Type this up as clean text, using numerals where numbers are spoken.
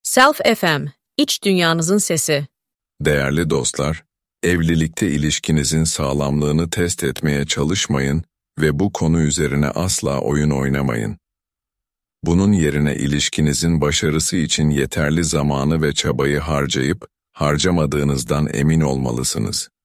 Self FM, iç dünyanızın sesi. Değerli dostlar, evlilikte ilişkinizin sağlamlığını test etmeye çalışmayın ve bu konu üzerine asla oyun oynamayın. Bunun yerine ilişkinizin başarısı için yeterli zamanı ve çabayı harcayıp, harcamadığınızdan emin olmalısınız.